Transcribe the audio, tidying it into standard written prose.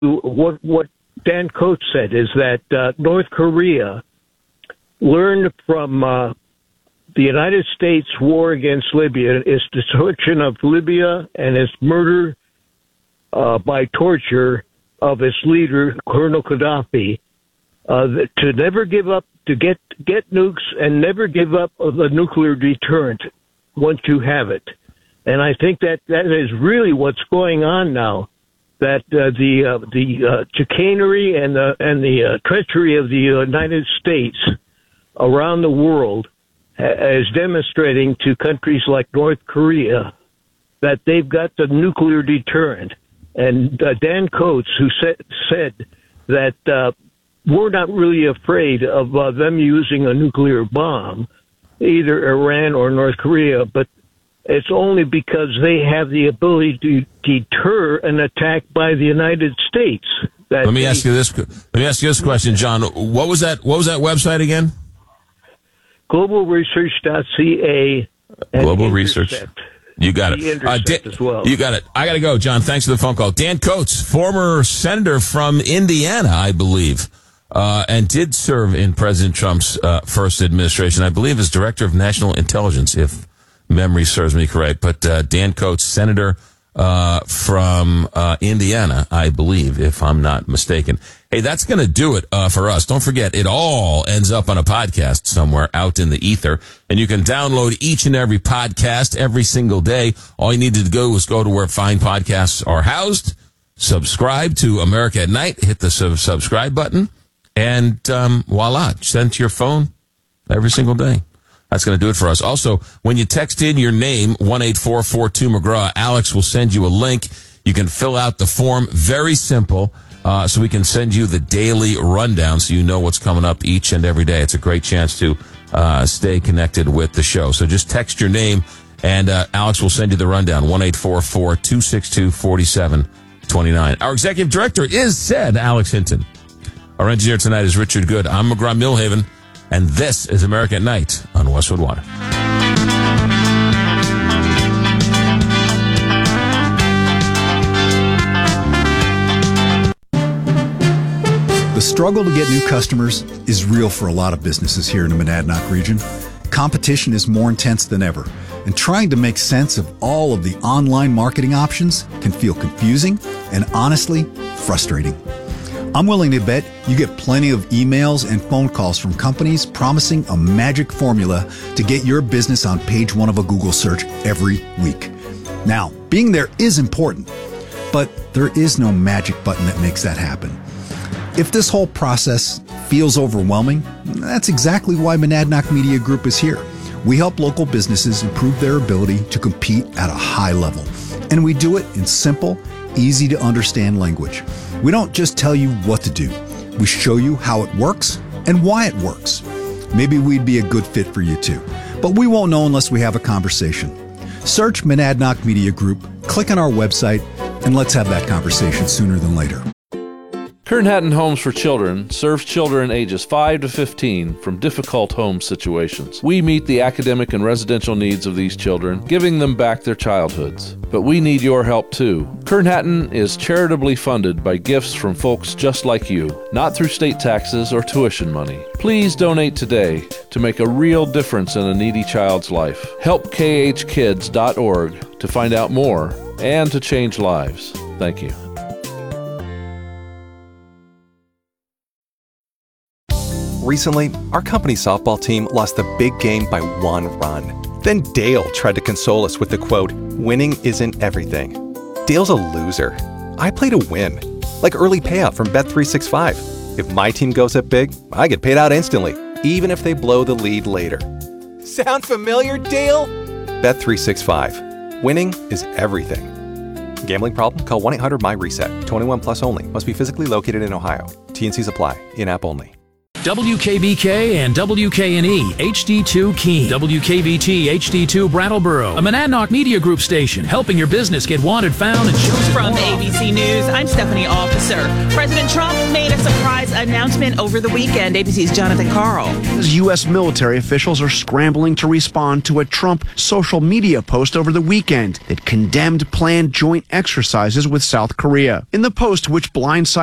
what Dan Coates said is that North Korea learned from the United States war against Libya, its destruction of Libya and its murder by torture of its leader, Colonel Gaddafi, to never give up, to get nukes and never give up the nuclear deterrent once you have it. And I think that is really what's going on now. That the chicanery and the treachery of the United States around the world is demonstrating to countries like North Korea that they've got the nuclear deterrent. And Dan Coates, who said that we're not really afraid of them using a nuclear bomb, either Iran or North Korea, but it's only because they have the ability to deter an attack by the United States. Let me ask you this question, John. What was that website again? Globalresearch.ca. Global Research. You got it. As well. You got it. I got to go, John. Thanks for the phone call. Dan Coates, former senator from Indiana, I believe, and did serve in President Trump's first administration, I believe, as Director of National Intelligence, if memory serves me correct. But Dan Coates, senator from Indiana, I believe, if I'm not mistaken. Hey, that's going to do it for us. Don't forget, it all ends up on a podcast somewhere out in the ether, and you can download each and every podcast every single day. All you need to do is go to where fine podcasts are housed, subscribe to America at Night, hit the subscribe button, and voila, send to your phone every single day. That's going to do it for us. Also, when you text in your name, 1-844-2-McGraw, Alex will send you a link. You can fill out the form. Very simple. So we can send you the daily rundown so you know what's coming up each and every day. It's a great chance to stay connected with the show. So just text your name, and Alex will send you the rundown, 1-844-262-4729. Our executive director is said Alex Hinton. Our engineer tonight is Richard Good. I'm McGraw-Milhaven. And this is America at Night on Westwood One. The struggle to get new customers is real for a lot of businesses here in the Monadnock region. Competition is more intense than ever, and trying to make sense of all of the online marketing options can feel confusing and honestly frustrating. I'm willing to bet you get plenty of emails and phone calls from companies promising a magic formula to get your business on page one of a Google search every week. Now, being there is important, but there is no magic button that makes that happen. If this whole process feels overwhelming, that's exactly why Monadnock Media Group is here. We help local businesses improve their ability to compete at a high level, and we do it in simple, easy to understand language. We don't just tell you what to do. We show you how it works and why it works. Maybe we'd be a good fit for you too, but we won't know unless we have a conversation. Search Monadnock Media Group, click on our website, and let's have that conversation sooner than later. Kern Hatton Homes for Children serves children ages 5 to 15 from difficult home situations. We meet the academic and residential needs of these children, giving them back their childhoods. But we need your help too. Kern Hatton is charitably funded by gifts from folks just like you, not through state taxes or tuition money. Please donate today to make a real difference in a needy child's life. Help khkids.org to find out more and to change lives. Thank you. Recently, our company softball team lost the big game by 1 run. Then Dale tried to console us with the quote, "Winning isn't everything." Dale's a loser. I play to win, like early payout from Bet365. If my team goes up big, I get paid out instantly, even if they blow the lead later. Sound familiar, Dale? Bet365. Winning is everything. Gambling problem? Call 1-800-MY-RESET. 21 plus only. Must be physically located in Ohio. T&Cs apply. In-app only. WKBK and WKNE HD2 Keene, WKVT HD2 Brattleboro, a Monadnock Media Group station, helping your business get wanted, found, and chosen. From ABC News, I'm Stephanie Officer. President Trump made a surprise announcement over the weekend. ABC's Jonathan Carl. U.S. military officials are scrambling to respond to a Trump social media post over the weekend that condemned planned joint exercises with South Korea. In the post, which blindsided